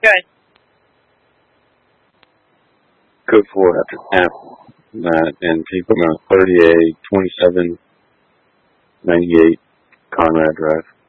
Good. Code 4 after app that, and can you put me on 30A 2798 Conrad Drive?